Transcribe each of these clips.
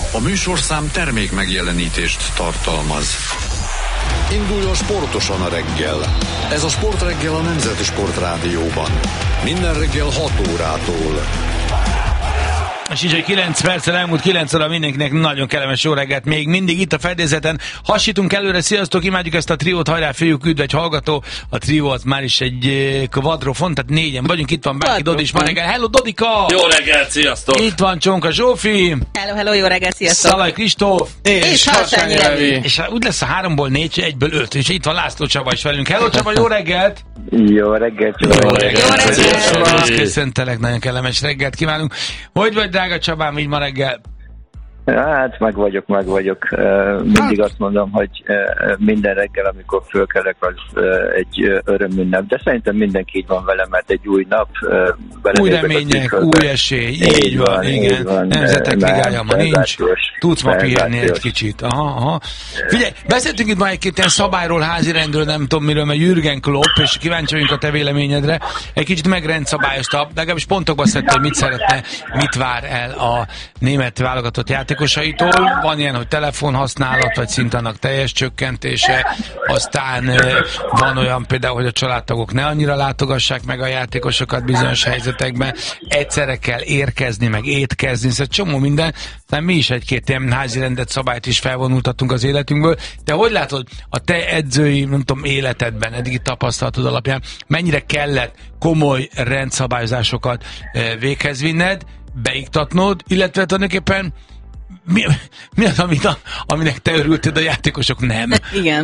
A műsorszám termék megjelenítést tartalmaz. Induljon sportosan a reggel. Ez a Sportreggel a Nemzeti Sportrádióban. Minden reggel 6 órától. És így, hogy 9 perccel elmúlt 9 óra, mindenkinek nagyon kellemes jó reggelt. Még mindig itt a fedélzeten hasítunk előre. Sziasztok, imádjuk ezt a triót, hajrá fiúk, üdv egy hallgató. A trió az már is egy kvadrofon, tehát négyen vagyunk. Itt van Báki Dodi is ma reggel. Hello Dodika! Jó reggelt, sziasztok! Itt van Csonka Zsófi. Hello, jó reggelt, sziasztok! Szalai Kristóf. És Harsányi Levi. És úgy lesz a 3-ból 4, 1-ből 5. És itt van László Csaba is velünk. Hello Csaba, jó reggelt! Jó reggelt! Jó reggelt! Köszöntelek, nagyon kellemes reggelt kívánunk. Hogy vagy, drága Csabám, így ma reggel? Hát meg vagyok. Mindig azt mondom, hogy minden reggel, amikor fölkelek, az egy örömünnep. De szerintem mindenki így van vele, mert egy új nap. Új remények, új esély. Így van, igen. Nemzetek ligája ma nincs. Tudsz ma pihenni egy kicsit. Aha. Figyelj, beszéltünk itt ma egy-két ilyen szabályról, házirendről, nem tudom miről, mert Jürgen Klopp, és kíváncsi vagyunk a te véleményedre. Egy kicsit megrendszabályozta, legalábbis pontokba szedte, hogy mit szeretne, mit vár el a német válogatott játékosaitól. Van ilyen, hogy telefonhasználat, vagy szinte annak teljes csökkentése. Aztán van olyan például, hogy a családtagok ne annyira látogassák meg a játékosokat bizonyos helyzetekben. Egyszerre kell érkezni, meg étkezni, szóval csomó minden. Tehát mi is egy-két ilyen házi rendet, szabályt is felvonultattunk az életünkből. De hogy látod, a te edzői, nem tudom, életedben, eddigi tapasztalatod alapján mennyire kellett komoly rendszabályozásokat véghez vinned, beiktatnod, illetve tulajdonképpen mi az, aminek te örülted, a játékosok nem? Igen.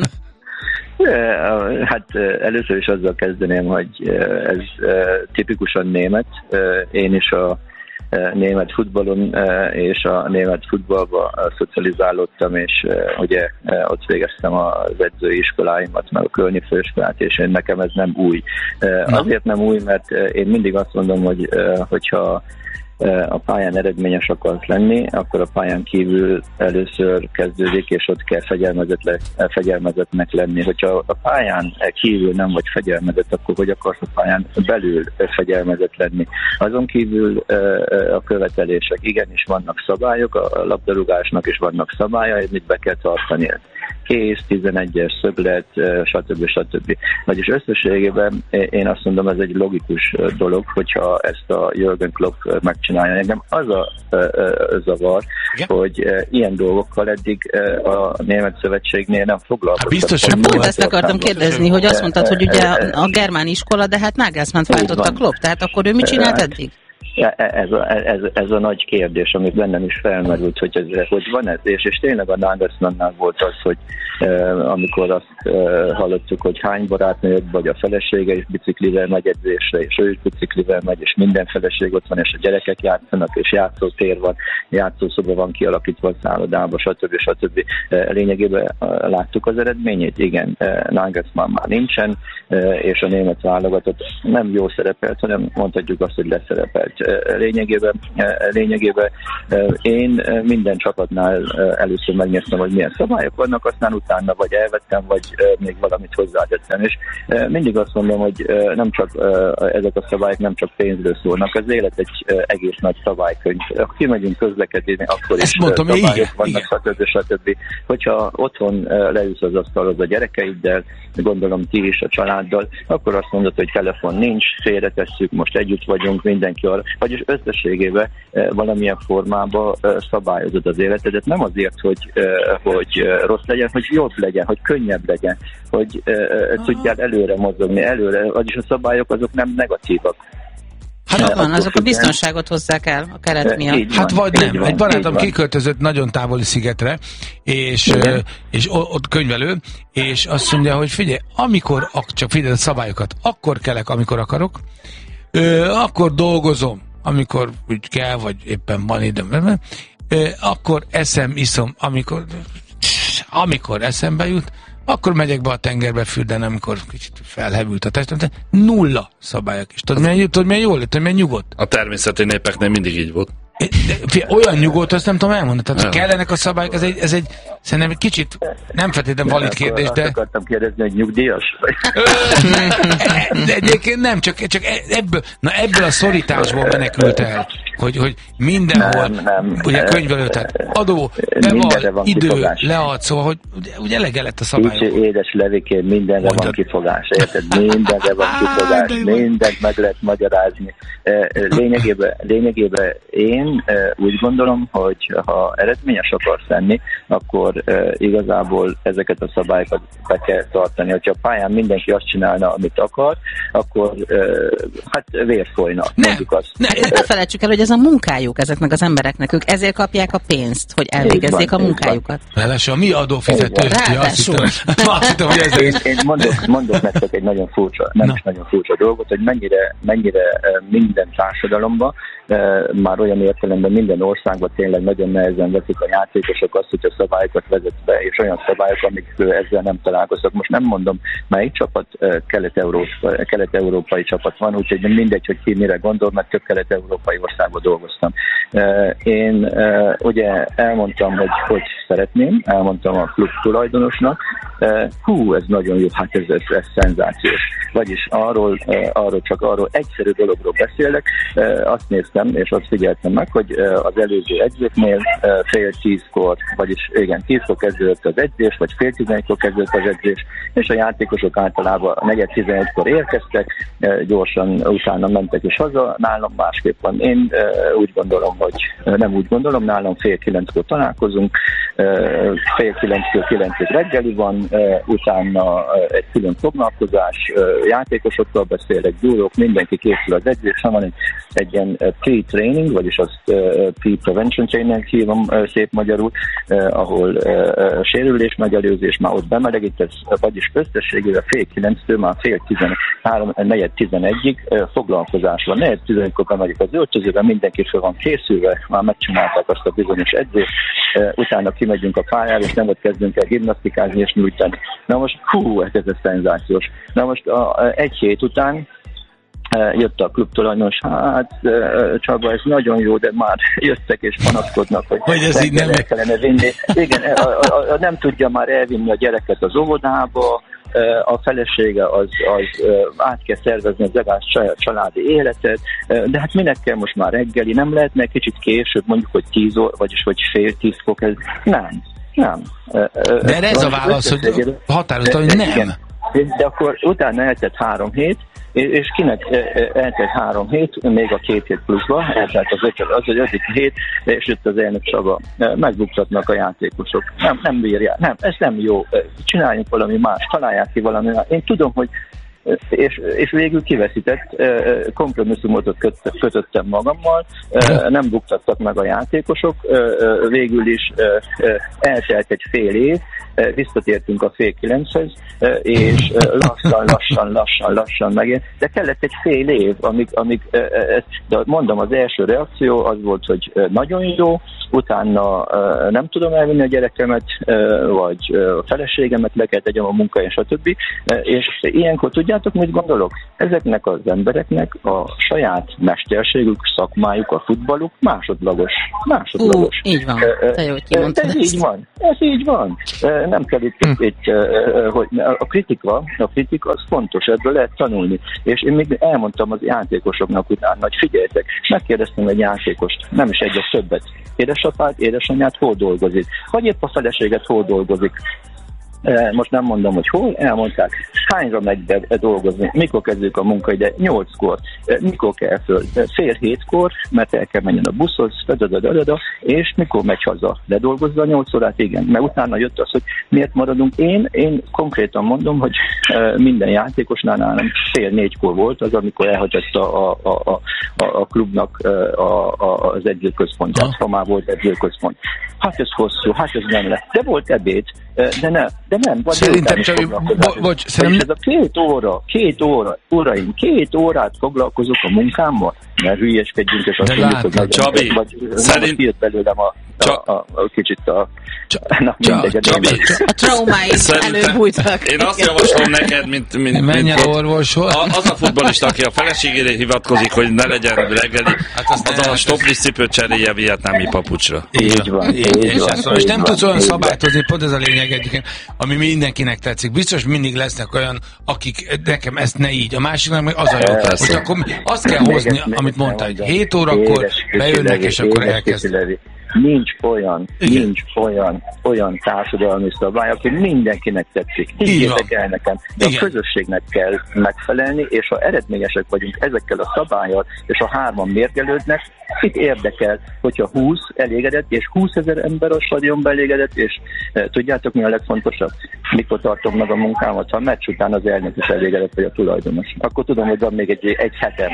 Hát először is azzal kezdeném, hogy ez tipikusan német. Én is a német futballon és a német futballba szocializálódtam, és ugye ott végeztem az edzői iskoláimat, meg a Kölni főiskolát, és nekem ez nem új. Azért nem új, mert én mindig azt mondom, hogy hogyha a pályán eredményes akarsz lenni, akkor a pályán kívül először kezdődik, és ott kell fegyelmezetnek lenni. Hogyha a pályán kívül nem vagy fegyelmezett, akkor hogy akarsz a pályán belül fegyelmezett lenni. Azon kívül a követelések, igenis vannak szabályok, a labdarúgásnak is vannak szabályai, amit be kell tartani. Kész, 11-es szöglet, stb. Vagyis összességében én azt mondom, ez egy logikus dolog, hogyha ezt a Jürgen Klopp megcsinálja. Engem az a zavar, hogy ilyen dolgokkal eddig a Német Szövetségnél nem foglalkoztak. Biztos, hogy pont ezt akartam kérdezni, hogy azt mondtad, hogy ugye a germán iskola, de hát Nagelsmann váltotta Klopp, tehát akkor ő mit csinált eddig? Ez a nagy kérdés, ami bennem is felmerült, hogy van ez, és tényleg a Nagelsmannnál volt az, hogy amikor azt hallottuk, hogy hány barátnőjük, vagy a felesége is biciklivel megy edzésre, és ő is biciklivel megy, és minden feleség ott van, és a gyerekek játszanak, és játszótér van, játszószoba van kialakítva a szállodában, stb. Lényegében láttuk az eredményét, igen, Nagelsmann már nincsen, és a német válogatott nem jó szerepelt, hanem mondhatjuk azt, hogy leszerepelt. Lényegében én minden csapatnál először megnéztem, hogy milyen szabályok vannak, aztán utána vagy elvettem, vagy még valamit hozzátettem. És mindig azt mondom, hogy nem csak ezek a szabályok nem csak pénzről szólnak, az élet egy egész nagy szabálykönyv. Ha kimegyünk közlekedni, akkor is szabályok vannak, stb. Hogyha otthon leülsz az asztalhoz a gyerekeiddel, gondolom ti is a családdal, akkor azt mondod, hogy telefon nincs, félretesszük, most együtt vagyunk, mindenki arra. Vagyis összességében valamilyen formában szabályozod az életedet, nem azért, hogy rossz legyen, hogy jobb legyen, hogy könnyebb legyen, hogy tudjál előre mozogni, vagyis a szabályok azok nem negatívak. Hát van, azok a biztonságot hozzák el a keret miatt. Hát vagy nem. Egy barátom kiköltözött nagyon távoli szigetre, és ott könyvelő, és azt mondja, hogy figyelj, csak figyelj a szabályokat, akkor kelek, amikor akarok, akkor dolgozom, amikor úgy kell, vagy éppen van időm, akkor iszom, amikor eszembe jut, akkor megyek be a tengerbe fürdeni, amikor kicsit felhevült a testem. Nulla szabályok is. Tudod, milyen jól lett, milyen nyugodt? A természeti népeknél mindig így volt. Olyan nyugodt, azt nem tudom elmondani. Tehát kellenek a szabályok, ez egy Szerintem egy kicsit nem feltétlenül valid kérdés, de... Azt akartam kérdezni, hogy nyugdíjas? De egyébként nem, csak ebből a szorításból menekült el, hogy mindenhol, nem. Ugye könyvelő, tehát adó, beval, idő, lead, szóval, hogy ugye elege lett a szabályok. Édes Levikén, mindenre van kifogás, érted? Mindenre van kifogás, mindent meg lehet magyarázni. Lényegében én úgy gondolom, hogy ha eredményes akarsz lenni, akkor igazából ezeket a szabályokat be kell tartani. Hogyha a pályán mindenki azt csinálna, amit akar, akkor hát vér folyna. Ne felejtsük el, hogy ez a munkájuk ezeknek az embereknek. Ők ezért kapják a pénzt, hogy elvégezzék a munkájukat. Ráadásul a mi adófizető. Azt hittem, hogy én mondok nektek egy nagyon furcsa, nagyon furcsa dolgot, hogy mennyire minden társadalomban, már olyan értelemben minden országban tényleg nagyon nehezen veszik a játékosok azt, hogy a szabályokat vezet be, és olyan szabályok, amik ezzel nem találkoztak. Most nem mondom, melyik csapat, kelet-európai csapat van, úgyhogy mindegy, hogy ki mire gondol, mert több kelet-európai országban dolgoztam. Én ugye elmondtam, hogy szeretném, elmondtam a klub tulajdonosnak, ez nagyon jó, hát ez szenzációs. Vagyis arról egyszerű dologról beszélek, azt néztem, és azt figyeltem meg, hogy az előző edzőknél fél 10-kor, vagyis igen, 10-kor kezdődött az edzés, vagy fél 11-kor kezdődött az edzés, és a játékosok általában 4-11-kor érkeztek, gyorsan utána mentek is haza, nálam másképp van. Én úgy gondolom, hogy nem úgy gondolom, nálam fél 9-kor találkozunk, fél 9-től 9-ig reggeli van, utána egy külön foglalkozás, játékosokkal beszélek, gyúrok, mindenki készül az edzésre, van egy ilyen pre-training, vagyis azt pre-prevention training hívom szép magyarul, ahol sérülés megelőzés, már ott bemelegítesz, vagyis összességében fél 9-től már fél 4-11-ig foglalkozás van. 4-11-kor bemegyek az öltözőbe, mindenki fel van készülve, már megcsinálták azt a bizonyos edzést, utána kimegyünk a pályára, és nem ott kezdünk el gimnasztikázni és nyújtani. Na most, ez a szenzációs. Na most egy hét után jött a klubtulajdonos, Csaba, ez nagyon jó, de már jöttek és panaszkodnak, hogy ez így nem kellene vinni. Igen, nem tudja már elvinni a gyereket az óvodába, a felesége az át kell szervezni az egész családi életet, de hát minek kell most már reggeli, nem lehetne egy kicsit később, mondjuk, hogy 10 óra, vagyis hogy fél 10-kor kezd. Nem. De ez a válasz, hogy határozta, hogy nem. Igen. De akkor utána eltett 3 hét, és kinek eltelt 3 hét, még a 2 hét pluszba, eltelt az 5. hét, és jött az elnök Csaba. Megbuktatnak a játékosok. Nem bírják. Nem, ez nem jó. Csináljunk valami más, találják ki valami más. Én tudom, hogy és végül kiveszített, kompromisszumot kötöttem magammal, nem buktattak meg a játékosok, végül is eltelt egy fél év, visszatértünk a fél 9-hez, és lassan megér, de kellett egy fél év, amíg de mondom, az első reakció az volt, hogy nagyon jó, utána nem tudom elvinni a gyerekemet, vagy a feleségemet, le kell tegyem a munkáján, stb. És ilyenkor tudjátok, mit gondolok? Ezeknek az embereknek a saját mesterségük, szakmájuk, a futballuk másodlagos. Így van. Te jó, hogy kimondtad ezt. Ez így van. Nem kell itt hogy a kritika az fontos, ebből lehet tanulni. És én még elmondtam az játékosoknak utána, hogy figyeljetek, megkérdeztem egy játékost, nem is egyet, többet. Édesapád, édesanyád hol dolgozik? Vagy épp a feleséget hol dolgozik? Most nem mondom, hogy hol, elmondták, hányra megy be dolgozni, mikor kezdjük a munkaide, 8-kor, mikor kell föl, fél 7-kor, mert el kell menjen a buszhoz, és mikor megy haza, ledolgozza a 8 órát, igen, mert utána jött az, hogy miért maradunk. Én konkrétan mondom, hogy minden játékosnál nálam fél 4-kor volt az, amikor elhagyta a klubnak az edzőközpontját, ha már volt edzőközpont. Hát ez hosszú, hát ez nem lett, de volt ebéd, De nem. Szerintem csak, és ez a 2 óra, 2 órát foglalkozok a munkámmal, mert hülyeskedjünk, és azt mondjuk, hogy Csabi, írt belőlem a kicsit a... A traumáid előbújtak. Én azt javaslom neked, mint menj el orvoshoz. Az a futballista, aki a feleségére hivatkozik, hogy ne legyen reggeli, az a stoplis cipőt cserélje vietnámi papucsra. Így van. És nem tudsz olyan szabályt hozni, pont ez a lényeg egyébként, ami mindenkinek tetszik. Biztos mindig lesznek olyan, akik nekem ezt ne így, a másiknak meg az a jó. Hogy akkor azt kell hozni, amit mondtál, hogy 7 órakor bejönnek, és akkor elkezd. Nincs olyan társadalmi szabály, aki mindenkinek tetszik. Higgyétek el nekem. De a közösségnek kell megfelelni, és ha eredményesek vagyunk ezekkel a szabállyal, és a 3-an mérgelődnek, itt érdekel, hogyha 20 elégedett, és 20 000 ember a stadionban elégedett, és tudjátok mi a legfontosabb? Mikor tartom meg a munkámat, ha a meccs után az elnök is elégedett, vagy a tulajdonos. Akkor tudom, hogy van még egy hetem.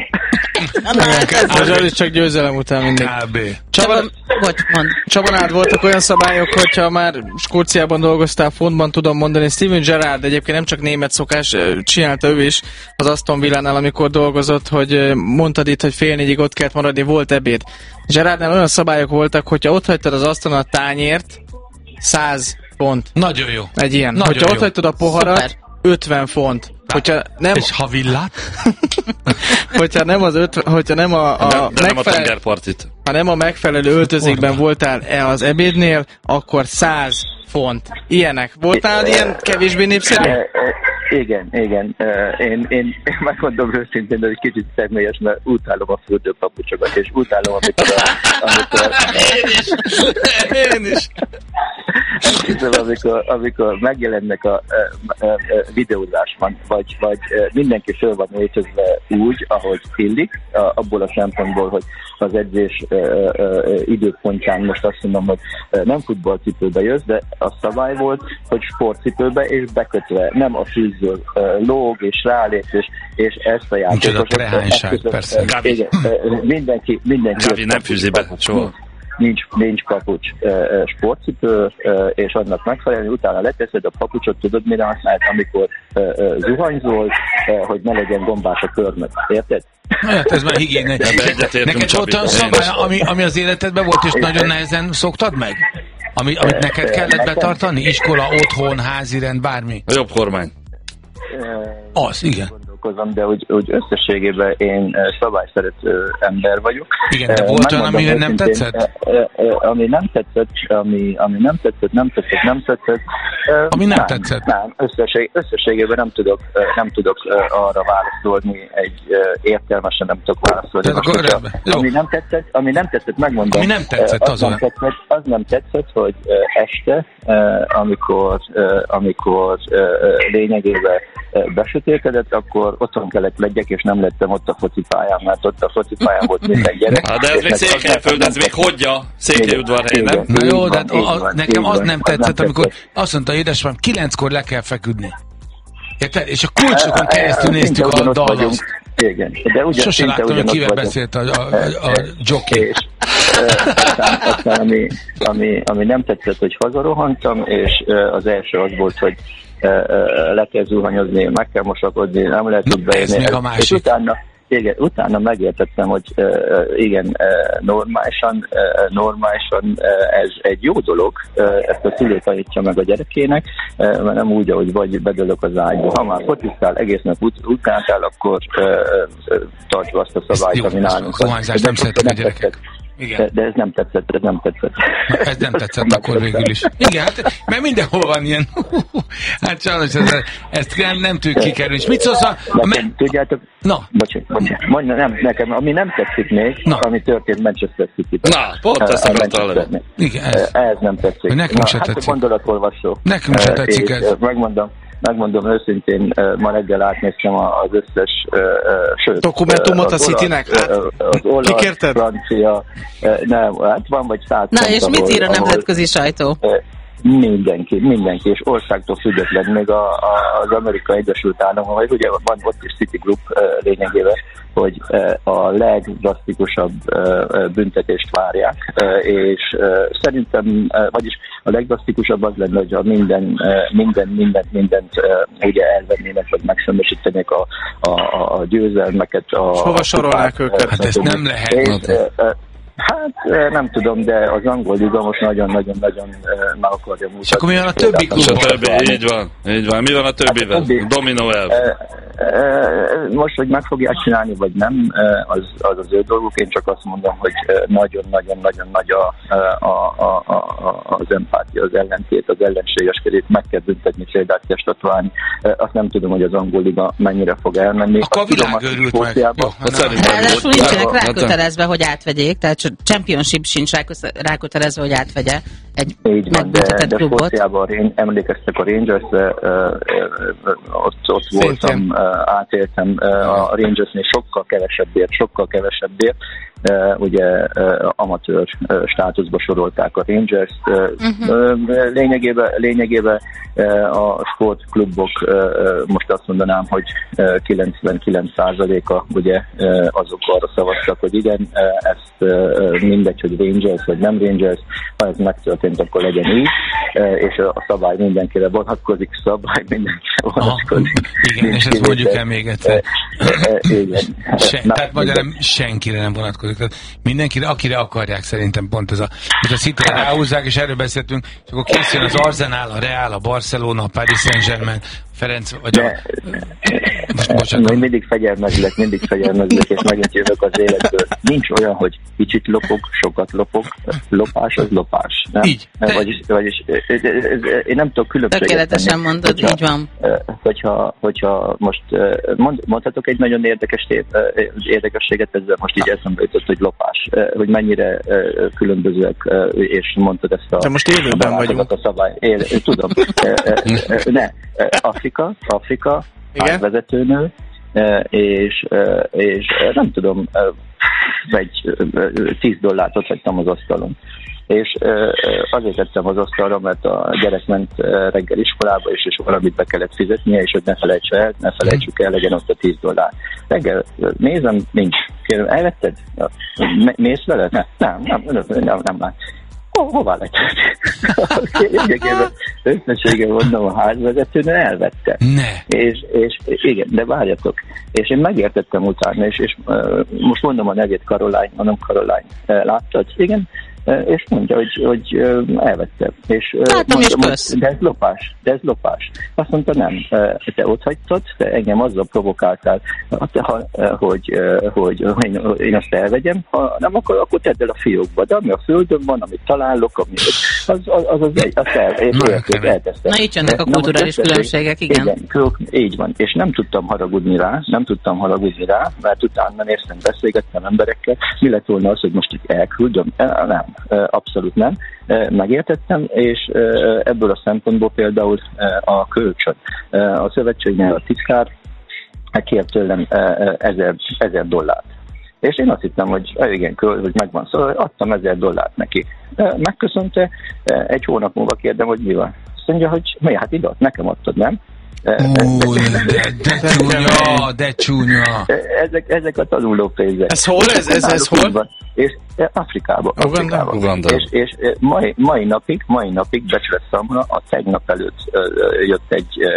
Az csak győzelem után mindig. Csabanárd, voltak olyan szabályok, hogyha már Skóciában dolgoztál, fontban tudom mondani, Steven Gerrard egyébként nem csak német szokás, csinálta ő is az Aston Villánál, amikor dolgozott, hogy mondtad itt, hogy fél 4-ig ott kellett maradni, volt ebéd. Gerrardnál olyan szabályok voltak, hogyha ott hagytad az asztalon a tányért, 100 font. Nagyon jó. Egy ilyen. Nagyon hogyha jó. Ott hagytad a poharat, szuper. 50 font. Hogyha nem... És ha villát? hogyha nem a tengerpartit. Ha nem a megfelelő öltözékben voltál az ebédnél, akkor 100 font. Ilyenek. Voltál ilyen kevésbé népszerű? Igen. Én megmondom őszintén, de egy kicsit személyes, mert utálom a fürdőpapucsokat, és utálom, amikor Én is. Amikor megjelennek a videózásban, vagy mindenki föl van öltözve úgy, ahogy illik, abból a szempontból, hogy az edzés időpontján most azt mondom, hogy nem futballcipőbe jössz, de a szabály volt, hogy sportcipőbe és bekötve, nem a fűző lóg és rálép, és ezt a játékos. Micsoda trehányság, persze. Mindenki Gavi nem fűzi be, soha. Nincs papucs, sportcipő, és annak megfelelni, utána leteszed a papucsot, tudod mire használt, amikor zuhanyzol, hogy ne legyen gombás a körmöd. Érted? Hát ez már higiéne. Neked volt olyan szabály, ami az életedben volt, és nagyon nehezen szoktad meg? Amit neked kellett betartani? Iskola, otthon, házirend, bármi? A jobb kormány. Az, igen. De úgy összességében én szabályszerető ember vagyok. Igen, de volt olyan, ami nem tetszett? Ami nem tetszett. Ami nem tetszett. Ami nem tetszett? Nem, összességében nem tudok arra válaszolni, értelmesen nem tudok válaszolni. Ami nem tetszett, megmondom. Ami nem tetszett, az nem tetszett, hogy este, amikor lényegében besötétedett, akkor otthon kellett legyek, és nem lettem ott a focipályán, mert ott a focipályán volt minden gyerek. De ez még Székelyföld, ez még Hodja, Székelyudvarhely, nem? Na jó, de nekem az nem tetszett, amikor azt mondta édesapám, 9-kor le kell feküdni. Érted? És a kulcsokon keresztül néztük a Dallas. Igen. De sose láttam, hogy kivel beszélt a jockey. Aztán ami nem tetszett, hogy hazarohantam, és az első az volt, hogy le kell zuhanyozni, meg kell mosakodni, nem lehet úgy beérni. És utána megértettem, hogy igen, normálisan ez egy jó dolog, ezt a szülő tanítja meg a gyerekének, mert nem úgy, ahogy vagy bedőlök az ágyba. Ha már focisztál, egész nap utántál, akkor tartsd azt a szabályt, ami nálunk van. Zuhanyzást nem szeretik a gyerekek. Igen. De ez nem tetszett. Ez nem tetszett akkor végül is. Igen, hát, mert mindenhol van ilyen. Hát sajnos ezt nem tudjuk kikerülni. És mit szólsz tudjátok? Na. Bocsánat. Nem, nekem, ami nem tetszik még, ami történt Manchester City-ben. Na, pont ezt akartam lenni. Igen, ez nem tetszik. Nekünk se tetszik. Hát a gondolatolvasó. Nekünk se tetszik ez. Megmondom őszintén, ma reggel átnéztem az összes dokumentumot a Citynek? Az olasz, francia, nem, hát van vagy 100. Na és mit ír a nemzetközi sajtó? Mindenki, és országtól független, még az Amerikai Egyesült Államok, vagy ugye van ott is Citigroup lényegében, hogy a legdrasztikusabb büntetést várják, és szerintem, vagyis a legdrasztikusabb az lenne, hogyha mindent ugye elvennének, vagy megszembesítenék a győzelmeket. Hova sorolnák őket? Hát ezt nem lehet. Hát nem tudom, de az angol liga most nagyon-nagyon meg akarja mutatni. És akkor mi van a többi klubban? Így van. Mi van a többivel? Dominó elv. Most, hogy meg fogják csinálni, vagy nem, az ő dolguk. Én csak azt mondom, hogy nagyon-nagyon nagy az empátia, az ellentét, az ellenségeskedést meg kell büntetni, példát kell statuálni. Azt nem tudom, hogy az angol liga mennyire fog elmenni. Akkor a világ örült meg. Ráadásul nincsenek rákötelezve, hogy átvegyék, tehát Championship sincs rákötelezve, hogy átvegye egy megbüntetett klubot. De Skóciában emlékeztek a Rangersre, ott voltam, átéltem a Rangersnél sokkal kevesebbért, ugye amatőr státuszba sorolták a Rangers-t. Lényegében a skót klubok, most azt mondanám, hogy 99%-a ugye azok arra szavaztak, hogy igen, ezt mindegy, hogy Rangers vagy nem Rangers, ha ez megtörtént, akkor legyen így, és a szabály mindenkire vonatkozik, Igen, és ezt mondjuk el még egyszer. Igen. Tehát magyarán senkire nem vonatkozik. Tehát mindenkire, akire akarják, szerintem pont ez a Cityre ráhúzzák, és erről beszéltünk, és akkor készül az Arsenal, a Real, a Barcelona, a Paris Saint-Germain, Ferenc, vagy mindig fegyelmezlek, és megint jövök az életből. Nincs olyan, hogy kicsit lopok, sokat lopok, lopás az lopás. Nem? Így. Vagyis én nem tudok különbséget tenni. Tökéletesen mondod, így van. Hogyha most mondhatok egy nagyon érdekességet, ezzel most így eszembe jutott, hogy lopás. Hogy mennyire különbözőek, és mondtad ezt a... De most élőben vagyunk. A szabály. Tudom. Afrika, vezetőnő, és nem tudom, egy $10 ott hagytam az asztalon. És azért tettem az asztalra, mert a gyerek ment reggel iskolába, és valamit be kellett fizetnie, és hogy ne felejtsük el, legyen ott a $10. Reggel nézem, nincs. Kérem, elvetted? Mész vele? Nem lát. Hová lett? Összessége mondom, a házvezetőnő elvette. És igen, de várjatok. És én megértettem utána, és most mondom a nevét, Caroline, mondom Caroline. Láttad? Igen. És mondja, hogy elvette. És mondom, de ez lopás. Azt mondta, nem. Te ott hagytad, te engem azzal provokáltál, hogy én azt elvegyem, ha nem akkor tedd el a fiókba. De ami a földön van, amit találok, azt elteszem. Na itt jönnek a kulturális különbségek, igen. Így van. És nem tudtam haragudni rá, mert utána néztem, beszélgettem emberekkel. Mi lett volna az, hogy most elküldöm? Nem. Abszolút nem. Megértettem, és ebből a szempontból például a kölcsön. A szövetségnél a titkár kért tőlem $1000. És én azt hittem, hogy igen, hogy megvan. Szóval adtam $1000 neki. Megköszönte, egy hónap múlva kérdem, hogy mi van. Azt mondja, hogy hát ide nekem adtad, nem? De csúnya. Ezek a tanulópénzek. Ez hol? Ez hol? És Afrikában. És mai napig becsület számomra, a tegnap előtt jött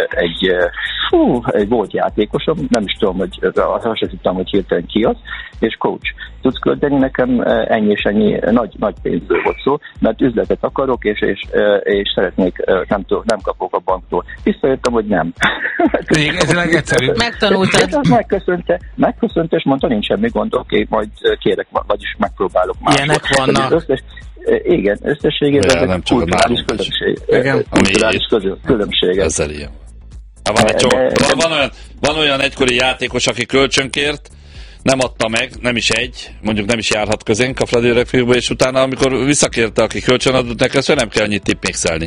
egy volt játékosom, nem is tudom, hogy azt sem tudtam, hogy hirtelen ki az, és coach, tudsz költeni nekem ennyi és ennyi nagy pénzből volt szó, mert üzletet akarok, és szeretnék, nem kapok a banktól. Visszajöttem, hogy nem. Ez a legegyszerűbb. Megtanultad. Megköszönte, és mondta, nincs semmi gond, oké, majd kérek, vagyis megpróbálok már. Ilyenek vannak. Igen, összességében ezek kulturális különbségek. Ezzel ilyen. Van olyan egykori játékos, aki kölcsönkért, nem adta meg, nem is járhat közénk a Fradi Öregfiúkba, és utána, amikor visszakérte, aki kölcsön adott neki, azt nem kell annyit tippmixelni.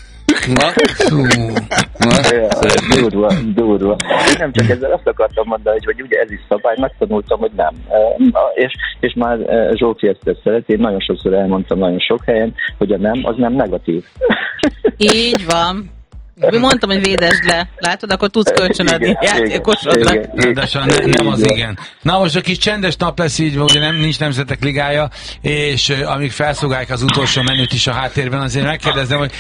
Durva. Én nem csak ezzel azt akartam mondani, hogy ugye ez is szabály, megtanultam, hogy nem. És már Zsófi ezt szereti, én nagyon sokszor elmondtam nagyon sok helyen, hogy a nem, az nem negatív. Így van. Mi mondtam, hogy védesd le. Látod, akkor tudsz kölcsönadni játékosodnak. Ráadásul nem az igen. Na most a kis csendes nap lesz így, ugye nincs Nemzetek Ligája, és amíg felszolgálják az utolsó menüt is a háttérben, azért megkérdezem, hogy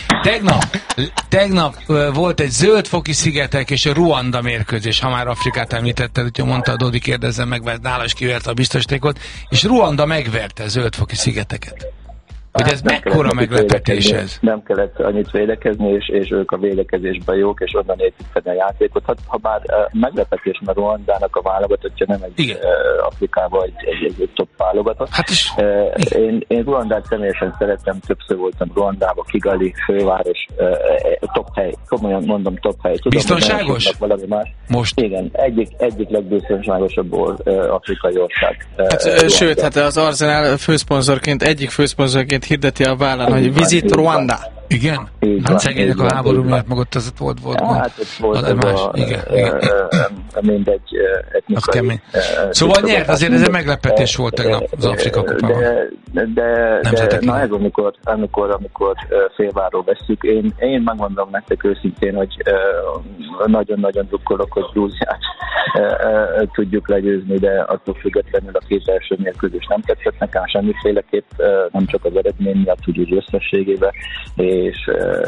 tegnap volt egy Zöld-foki szigetek és a Ruanda mérkőzés, ha már Afrikát említetted, úgyhogy mondta a Dodi, kérdezzem meg, mert nála is kiverte a biztosítékot, és Ruanda megverte Zöld-foki szigeteket. Hogy ez mekkora meglepetés ez? Nem kellett annyit védekezni, és ők a védekezésben jók, és onnan építeni a játékot. Ha bár meglepetés, mert Ruandának a válogatottja nem egy Afrikában egy top válogatott. Hát is. Én Ruandát személyesen szeretem, többször voltam Ruandában, Kigali, főváros, top hely, komolyan mondom top hely. Tudom, biztonságos? Valami más. Most? Igen, egyik legbiztonságosabb afrikai ország. Hát, sőt, hát az Arsenal főszponzorként, egyik főszponzorként hirdeti a vállán, hogy Visit Rwanda. Igen? Hát szegények a háború miatt magott az volt. Hát ott volt igen. Mindegy etnikai. Szóval nyert, azért ez egy meglepetés volt tegnap az Afrika kupában. De na ez amikor félváról veszük, én megmondom nektek őszintén, hogy nagyon-nagyon drukkolok, hogy Grúziát tudjuk legyőzni, de attól függetlenül a két első mérkőzés nem tetszett nekem semmiféleképp, nem csak az eredmény miatt, úgy összességében, és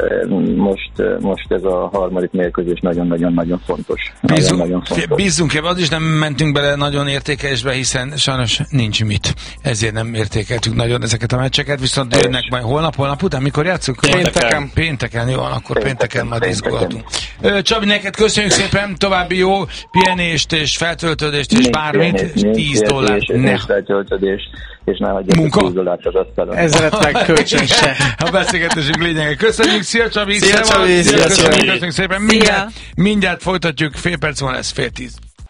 most ez a harmadik mérkőzés nagyon-nagyon fontos. Bízzunk ebbe, az is nem mentünk bele nagyon értékelésbe, hiszen sajnos nincs mit. Ezért nem értékeltük nagyon ezeket a meccseket, viszont jönnek majd holnap után, mikor játszunk? Pénteken, jó, akkor pénteken majd izgulhatunk. Csabi, neked köszönjük szépen, további jó pihenést és feltöltődést és bármit, $10 ne. És ne hagyjatok $10 az asztalon. Ezretleg kölcsön se. A beszélgetésünk lényege. Köszönjük, szia Csabi! Szia Csabi! Köszönjük szépen! Mindjárt folytatjuk, fél perc van lesz, 9:30.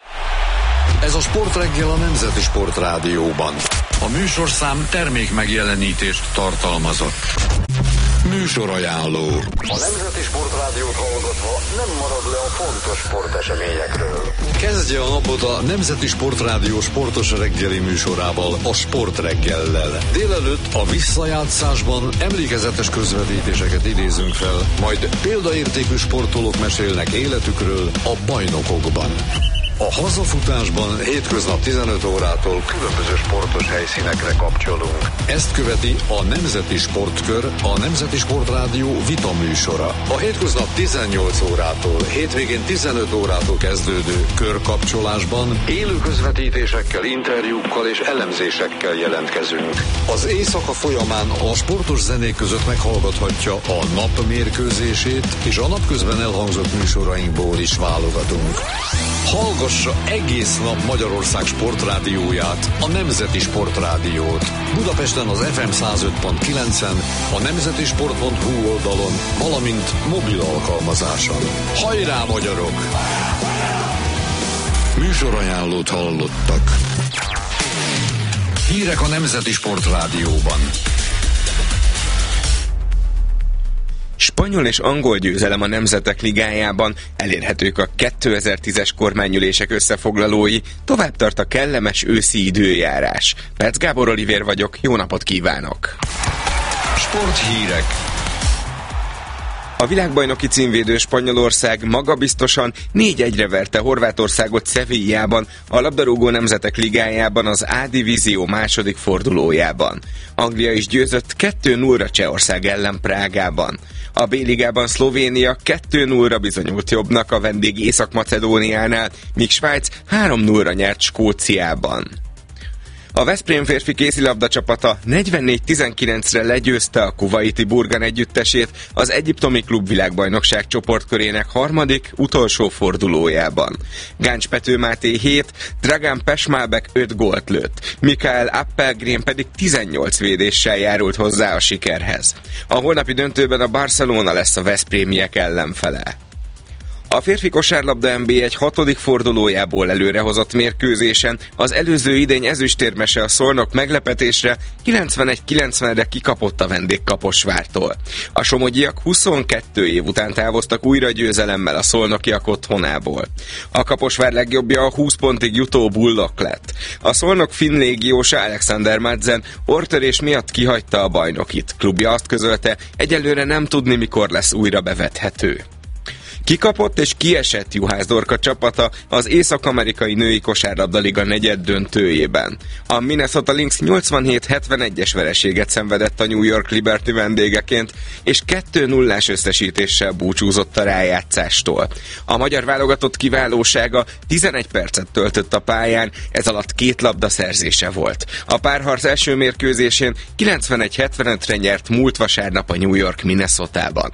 Ez a Sportreggel a Nemzeti Sport Rádióban. A műsorszám termék megjelenítést tartalmazott. Műsorajánló. A Nemzeti Sport Rádiót hallgatva nem marad le a fontos sporteseményekről. Kezdje a napot a Nemzeti Sport Rádió sportos reggeli műsorával, a Sportreggellel. Délelőtt a visszajátszásban emlékezetes közvetítéseket idézünk fel, majd példaértékű sportolók mesélnek életükről a bajnokokban. A hazafutásban hétköznap 15 órától különböző sportos helyszínekre kapcsolunk. Ezt követi a Nemzeti Sportkör, a Nemzeti Sportrádió vita műsora. A hétköznap 18 órától, hétvégén 15 órától kezdődő körkapcsolásban élő közvetítésekkel, interjúkkal és elemzésekkel jelentkezünk. Az éjszaka folyamán a sportos zenék között meghallgathatja a nap mérkőzését, és a napközben elhangzott műsorainkból is válogatunk. Hallgassa egész nap Magyarország sportrádióját, a Nemzeti Sportrádiót. Budapesten az FM 105.9-en, a nemzetisport.hu oldalon, valamint mobil alkalmazáson. Hajrá, magyarok! Műsorajánlót hallottak. Hírek a Nemzeti Sportrádióban. Spanyol és angol győzelem a Nemzetek Ligájában, elérhetők a 2010-es kormányülések összefoglalói, tovább tart a kellemes őszi időjárás. Perc Gábor Olivér vagyok, jó napot kívánok! Sporthírek. A világbajnoki címvédő Spanyolország magabiztosan 4-1-re verte Horvátországot Sevillában, a labdarúgó Nemzetek Ligájában az A divízió második fordulójában. Anglia is győzött 2-0-ra Csehország ellen Prágában. A B-ligában Szlovénia 2-0-ra bizonyult jobbnak a vendég Észak-Macedóniánál, míg Svájc 3-0-ra nyert Skóciában. A Veszprém férfi kézilabda csapata 44-19-re legyőzte a kuvaiti Burgan együttesét az egyiptomi klubvilágbajnokság csoportkörének harmadik, utolsó fordulójában. Gáncs Pető Máté 7, Dragan Pesmálbek 5 gólt lőtt, Mikael Appelgren pedig 18 védéssel járult hozzá a sikerhez. A holnapi döntőben a Barcelona lesz a veszprémiek ellenfele. A férfi kosárlabda NB1 6. fordulójából előrehozott mérkőzésen az előző idény ezüstérmese a Szolnok meglepetésre 91-90-re kikapott a vendégkaposvártól. A somogyiak 22 év után távoztak újra győzelemmel a szolnokiak otthonából. A Kaposvár legjobbja a 20 pontig jutó Bullock lett. A Szolnok finn légiósa Alexander Madsen orrtörés miatt kihagyta a bajnokit. Klubja azt közölte, egyelőre nem tudni, mikor lesz újra bevethető. Kikapott és kiesett Juhász Dorka csapata az Észak-amerikai női kosárlabdaliga negyed döntőjében. A Minnesota Lynx 87-71-es vereséget szenvedett a New York Liberty vendégeként, és 2-0-ás összesítéssel búcsúzott a rájátszástól. A magyar válogatott kiválósága 11 percet töltött a pályán, ez alatt 2 labda szerzése volt. A párharc első mérkőzésén 91-75-re nyert múlt vasárnap a New York Minnesotában.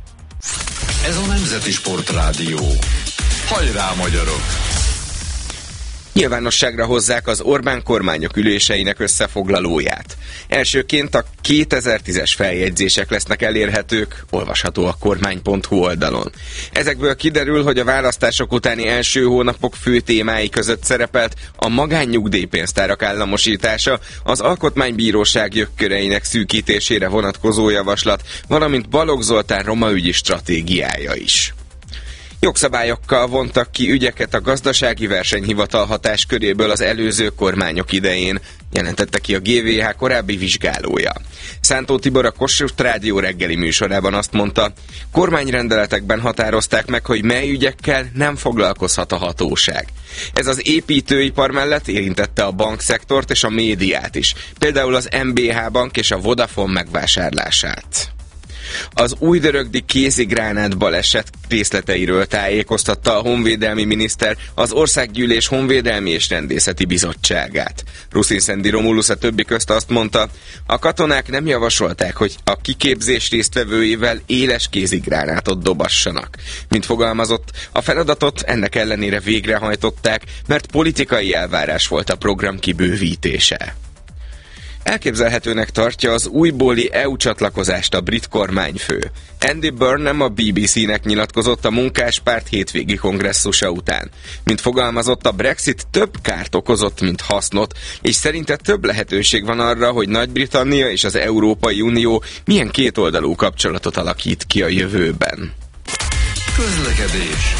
Ez a Nemzeti Sportrádió. Hajrá, magyarok! Nyilvánosságra hozzák az Orbán kormányok üléseinek összefoglalóját. Elsőként a 2010-es feljegyzések lesznek elérhetők, olvasható a kormány.hu oldalon. Ezekből kiderül, hogy a választások utáni első hónapok fő témái között szerepelt a magánnyugdíjpénztárak államosítása, az Alkotmánybíróság jogköreinek szűkítésére vonatkozó javaslat, valamint Balogh Zoltán roma ügyi stratégiája is. Jogszabályokkal vontak ki ügyeket a gazdasági versenyhivatal hatásköréből az előző kormányok idején, jelentette ki a GVH korábbi vizsgálója. Szántó Tibor a Kossuth Rádió reggeli műsorában azt mondta, kormányrendeletekben határozták meg, hogy mely ügyekkel nem foglalkozhat a hatóság. Ez az építőipar mellett érintette a bankszektort és a médiát is, például az MBH Bank és a Vodafone megvásárlását. Az újdörögdi kézigránát baleset részleteiről tájékoztatta a honvédelmi miniszter az Országgyűlés Honvédelmi és Rendészeti Bizottságát. Ruszin-Szendi Romulus a többi közt azt mondta, a katonák nem javasolták, hogy a kiképzés résztvevőivel éles kézigránátot dobassanak. Mint fogalmazott, a feladatot ennek ellenére végrehajtották, mert politikai elvárás volt a program kibővítése. Elképzelhetőnek tartja az újbóli EU csatlakozást a brit kormányfő. Andy Burnham a BBC-nek nyilatkozott a munkáspárt hétvégi kongresszusa után. Mint fogalmazott, a Brexit több kárt okozott, mint hasznot, és szerinte több lehetőség van arra, hogy Nagy-Britannia és az Európai Unió milyen kétoldalú kapcsolatot alakít ki a jövőben. Közlekedés.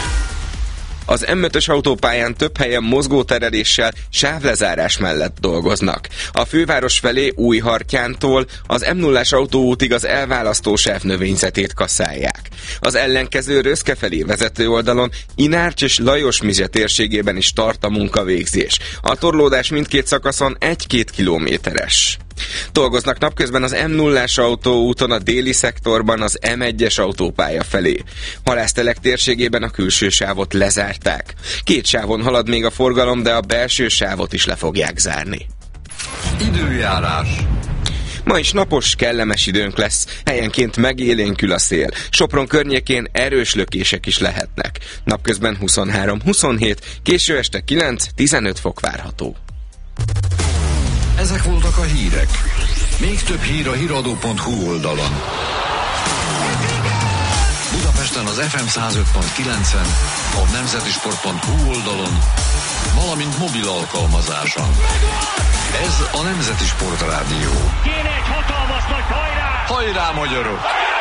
Az M5-ös autópályán több helyen mozgótereléssel, sávlezárás mellett dolgoznak. A főváros felé Újhartyántól az M0-ás autóútig az elválasztó sáv növényzetét kasszálják. Az ellenkező Röszke felé vezető oldalon Inárcs és Lajos-Mizse térségében is tart a munkavégzés. A torlódás mindkét szakaszon 1-2 kilométeres. Dolgoznak napközben az M0-ás autóúton a déli szektorban az M1-es autópálya felé. Halásztelek térségében a külső sávot lezárták. 2 sávon halad még a forgalom, de a belső sávot is le fogják zárni. Időjárás. Ma is napos, kellemes időnk lesz, helyenként megélénkül a szél. Sopron környékén erős lökések is lehetnek. Napközben 23-27, késő este 9-15 fok várható. Ezek voltak a hírek. Még több hír a hiradó.hu oldalon. Budapesten az FM 105.9-en, a nemzetisport.hu oldalon, valamint mobil alkalmazáson. Ez a Nemzeti Sportrádió. Kéne egy hatalmas nagy hajrá! Hajrá, magyarok!